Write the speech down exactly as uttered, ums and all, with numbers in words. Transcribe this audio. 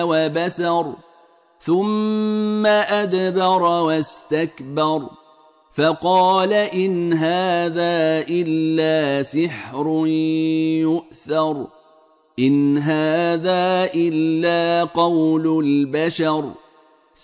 وبسر ثم أدبر واستكبر فقال إن هذا إلا سحر يؤثر إن هذا إلا قول البشر